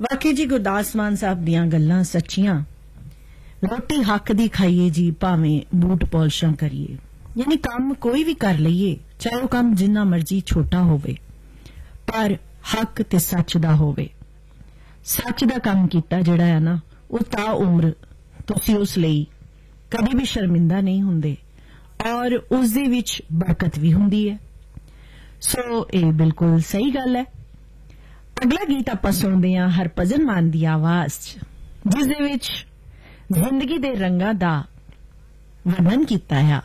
वाकई जी गुरदास मान साहब दियां गल्लां सच्चियां। रोटी हक दी खाइए जी भावें बूट पॉलिशां करिए, यानी काम कोई भी कर लईए, चाहे वो काम जिन्ना मर्जी छोटा होवे, पर हक ते सच दा होवे। सच दा काम कीता जिहड़ा है ना, वो ता उम्र तुसी उस लई कभी भी शर्मिंदा नहीं हुंदे और उस दे विच बरकत भी हुंदी है। सो ये बिल्कुल सही गल है। अगला गीत आपां सुणदे हां हरभजन मान दी आवाज च, जिस दे विच जिंदगी दे रंगां दा वर्णन कीता है।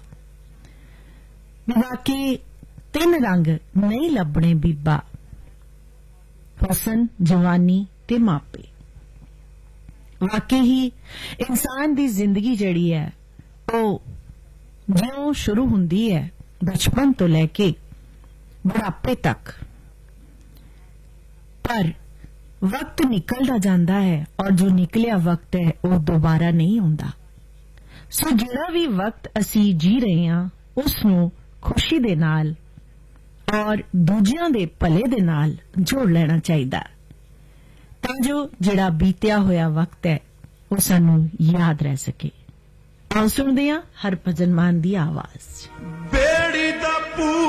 वाकई 3 रंग नहीं लभणे बीबा, हुसन, जवानी ते मापे। वाकई ही इंसान दी जिंदगी जिहड़ी है वो ज्यों शुरू हुंदी है बचपन तो लैके बुढ़ापे तक, पर वक्त निकलदा जांदा है और जो निकलिया वक्त है वो दोबारा नहीं आउंदा। सो जिहड़ा भी वक्त असी जी रहे हां उसनूं खुशी दे नाल और दूजियां दे भले दे नाल जोड़ लेना चाहिदा, तां जो जिहड़ा बीतिया होया वक्त है वो सानूं याद रह सके। आओ सुणदे हां हरभजन मान दी आवाज। बेड़ी दा